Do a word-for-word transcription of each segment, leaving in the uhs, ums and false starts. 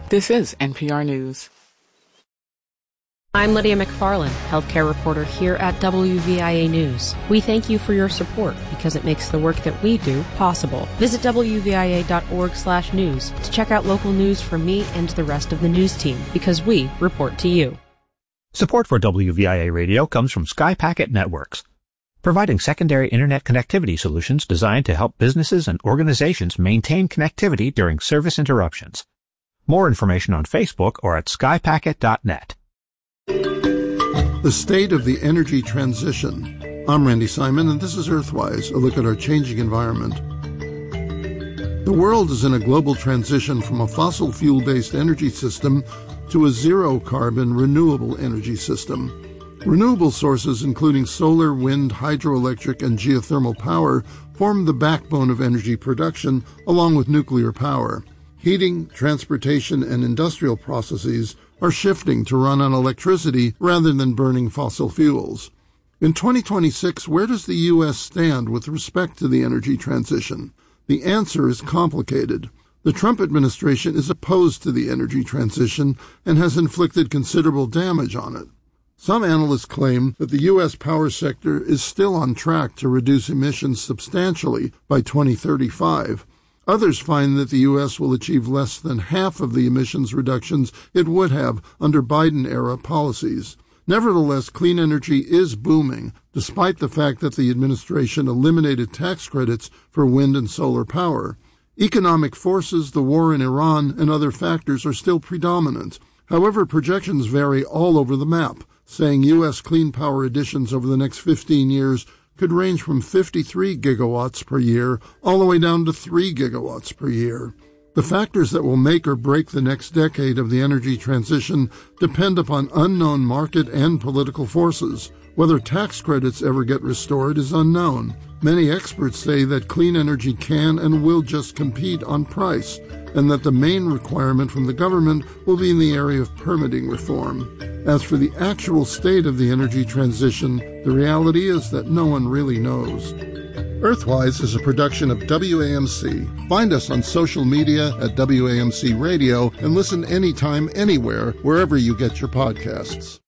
This is N P R News. I'm Lydia McFarland, healthcare reporter here at W V I A News. We thank you for your support because it makes the work that we do possible. Visit W V I A dot org slash news to check out local news from me and the rest of the news team, because we report to you. Support for W V I A Radio comes from Sky Packet Networks, providing secondary internet connectivity solutions designed to help businesses and organizations maintain connectivity during service interruptions. More information on Facebook or at sky packet dot net. The state of the energy transition. I'm Randy Simon, and this is Earthwise, a look at our changing environment. The world is in a global transition from a fossil fuel-based energy system to a zero-carbon renewable energy system. Renewable sources, including solar, wind, hydroelectric, and geothermal power, form the backbone of energy production, along with nuclear power. Heating, transportation, and industrial processes are shifting to run on electricity rather than burning fossil fuels. In twenty twenty-six, where does the U S stand with respect to the energy transition? The answer is complicated. The Trump administration is opposed to the energy transition and has inflicted considerable damage on it. Some analysts claim that the U S power sector is still on track to reduce emissions substantially by twenty thirty-five. Others find that the U S will achieve less than half of the emissions reductions it would have under Biden-era policies. Nevertheless, clean energy is booming, despite the fact that the administration eliminated tax credits for wind and solar power. Economic forces, the war in Iran, and other factors are still predominant. However, projections vary all over the map, saying U S clean power additions over the next fifteen years could range from fifty-three gigawatts per year all the way down to three gigawatts per year. The factors that will make or break the next decade of the energy transition depend upon unknown market and political forces. Whether tax credits ever get restored is unknown. Many experts say that clean energy can and will just compete on price, and that the main requirement from the government will be in the area of permitting reform. As for the actual state of the energy transition, the reality is that no one really knows. Earthwise is a production of W A M C. Find us on social media at W A M C Radio and listen anytime, anywhere, wherever you get your podcasts.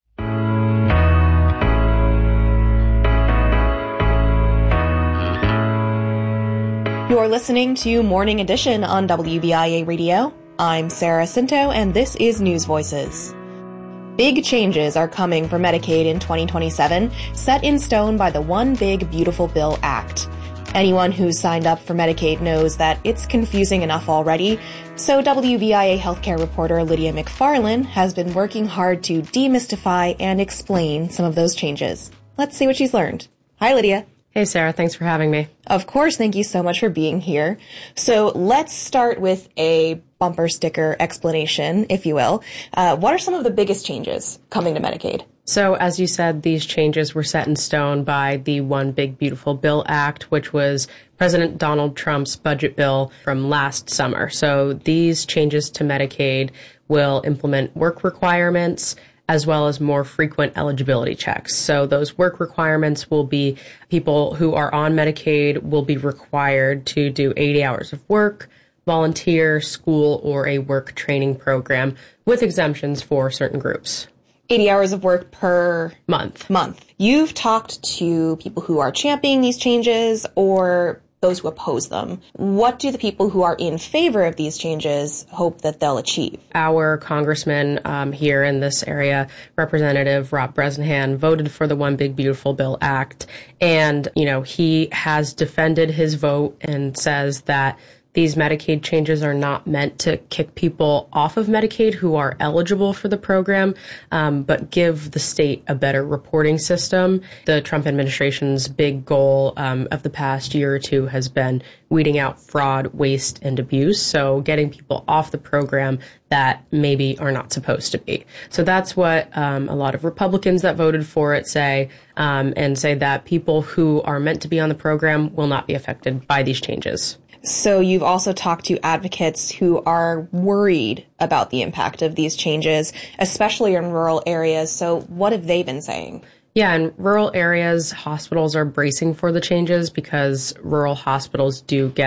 You're listening to Morning Edition on W V I A Radio. I'm Sarah Cinto, and this is News Voices. Big changes are coming for Medicaid in twenty twenty-seven, set in stone by the One Big Beautiful Bill Act. Anyone who's signed up for Medicaid knows that it's confusing enough already, so W V I A healthcare reporter Lydia McFarland has been working hard to demystify and explain some of those changes. Let's see what she's learned. Hi, Lydia. Hey, Sarah. Thanks for having me. Of course. Thank you so much for being here. So let's start with a bumper sticker explanation, if you will. Uh, what are some of the biggest changes coming to Medicaid? So, as you said, these changes were set in stone by the One Big Beautiful Bill Act, which was President Donald Trump's budget bill from last summer. So these changes to Medicaid will implement work requirements as well as more frequent eligibility checks. So those work requirements will be people who are on Medicaid will be required to do eighty hours of work, volunteer, school, or a work training program with exemptions for certain groups. eighty hours of work per month. Month. You've talked to people who are championing these changes or those who oppose them. What do the people who are in favor of these changes hope that they'll achieve? Our congressman um, here in this area, Representative Rob Bresnahan, voted for the One Big Beautiful Bill Act. And, you know, he has defended his vote and says that these Medicaid changes are not meant to kick people off of Medicaid who are eligible for the program, um, but give the state a better reporting system. The Trump administration's big goal um, of the past year or two has been weeding out fraud, waste, and abuse, so getting people off the program that maybe are not supposed to be. So that's what um, a lot of Republicans that voted for it say, um, and say that people who are meant to be on the program will not be affected by these changes. So you've also talked to advocates who are worried about the impact of these changes, especially in rural areas. So what have they been saying? Yeah, in rural areas, hospitals are bracing for the changes because rural hospitals do get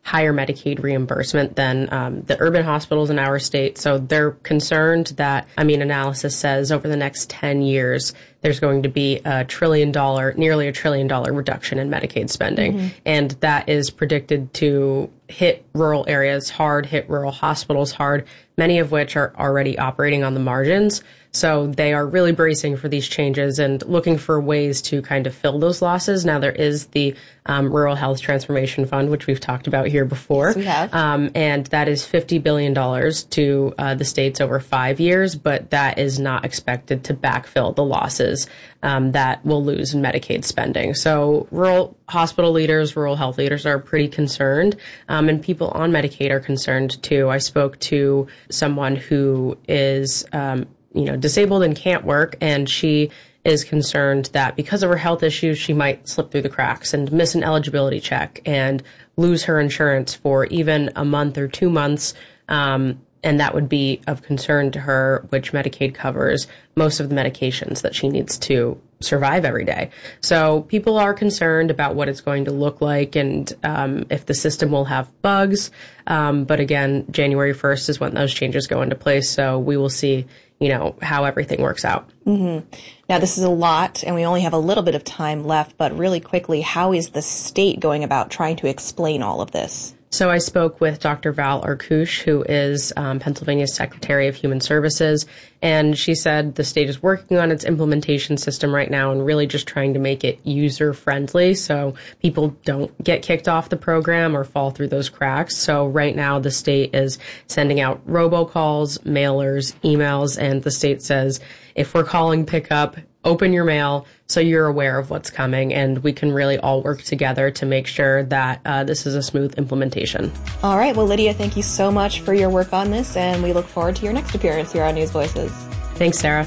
higher Medicaid reimbursement than um, the urban hospitals in our state. So they're concerned that, I mean, analysis says over the next ten years, there's going to be a trillion dollar, nearly a trillion dollar reduction in Medicaid spending. Mm-hmm. And that is predicted to hit rural areas hard, hit rural hospitals hard, many of which are already operating on the margins. So they are really bracing for these changes and looking for ways to kind of fill those losses. Now, there is the um, Rural Health Transformation Fund, which we've talked about here before. Yes, we have. Um, and that is fifty billion dollars to uh, the states over five years, but that is not expected to backfill the losses um, that we'll lose in Medicaid spending. So rural hospital leaders, rural health leaders are pretty concerned, um, and people on Medicaid are concerned too. I spoke to someone who is um, you know, disabled and can't work, and she is concerned that because of her health issues, she might slip through the cracks and miss an eligibility check and lose her insurance for even a month or two months. Um, and that would be of concern to her, which Medicaid covers most of the medications that she needs to survive every day. So people are concerned about what it's going to look like and um, if the system will have bugs. Um, but again, January first is when those changes go into place. So we will see, you know, how everything works out. Mm-hmm. Now, this is a lot, and we only have a little bit of time left, but really quickly, how is the state going about trying to explain all of this? So I spoke with Doctor Val Arkoosh, who is um, Pennsylvania's Secretary of Human Services, and she said the state is working on its implementation system right now and really just trying to make it user-friendly so people don't get kicked off the program or fall through those cracks. So right now the state is sending out robocalls, mailers, emails, and the state says if we're calling pickup, open your mail so you're aware of what's coming, and we can really all work together to make sure that uh, this is a smooth implementation. All right. Well, Lydia, thank you so much for your work on this, and we look forward to your next appearance here on News Voices. Thanks, Sarah.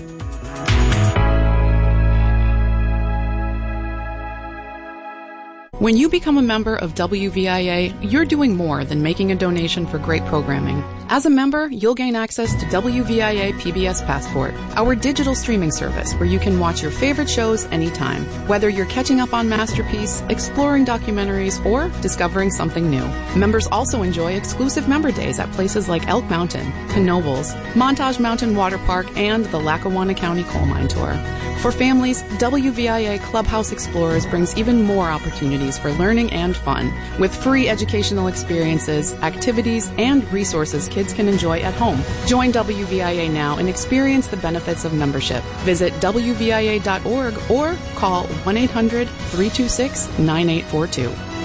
When you become a member of W V I A, you're doing more than making a donation for great programming. As a member, you'll gain access to W V I A P B S Passport, our digital streaming service where you can watch your favorite shows anytime, whether you're catching up on Masterpiece, exploring documentaries, or discovering something new. Members also enjoy exclusive member days at places like Elk Mountain, Knoebels, Montage Mountain Water Park, and the Lackawanna County Coal Mine Tour. For families, W V I A Clubhouse Explorers brings even more opportunities for learning and fun, with free educational experiences, activities, and resources kids can enjoy at home. Join W V I A now and experience the benefits of membership. Visit W V I A dot org or call one eight hundred, three two six, nine eight four two.